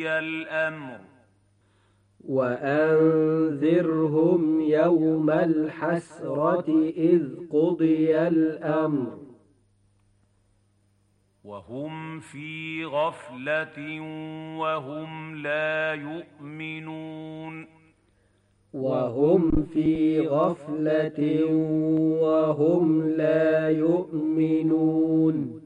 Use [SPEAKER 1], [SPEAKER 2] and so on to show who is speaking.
[SPEAKER 1] الأمر
[SPEAKER 2] وأنذرهم يوم الحسرة إذ قضي الأمر
[SPEAKER 1] وهم في غفلة وهم لا يؤمنون
[SPEAKER 2] وهم في غفلة وهم لا يؤمنون